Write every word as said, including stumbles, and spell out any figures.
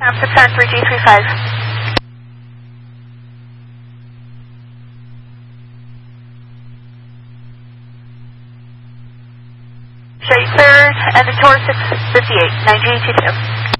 six nine three G three five. Show you cleared, and the tour six fifty-eight, nine G two two.